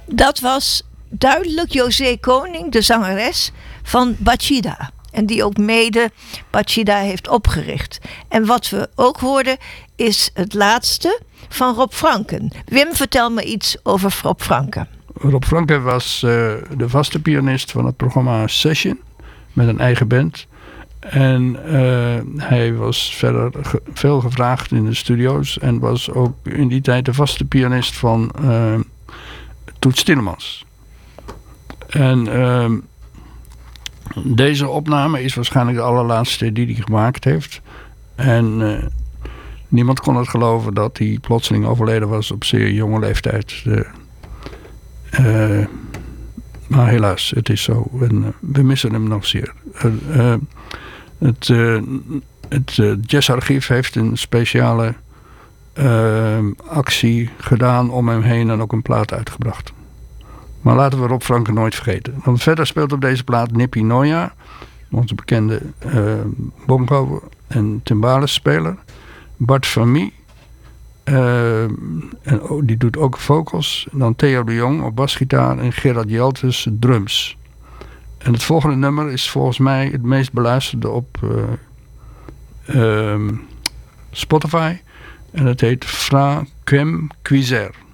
Dat was duidelijk José Koning, de zangeres van Bachida. En die ook mede Bachida heeft opgericht. En wat we ook hoorden is het laatste van Rob Franken. Wim, vertel me iets over Rob Franken. Rob Franken was de vaste pianist van het programma Session. Met een eigen band. En hij was verder veel gevraagd in de studio's. En was ook in die tijd de vaste pianist van Toets Tielemans. En deze opname is waarschijnlijk de allerlaatste die hij gemaakt heeft. En niemand kon het geloven dat hij plotseling overleden was op zeer jonge leeftijd. Maar helaas, het is zo. En we missen hem nog zeer. Het jazzarchief heeft een speciale actie gedaan om hem heen en ook een plaat uitgebracht. Maar laten we Rob Franken nooit vergeten. Want verder speelt op deze plaat Nippy Noya, onze bekende bongo- en timbalenspeler. Bart van Mie, die doet ook vocals. En dan Theo de Jong op basgitaar en Gerard Jeltes drums. En het volgende nummer is volgens mij het meest beluisterde op Spotify. En het heet Fra Quem Quiser.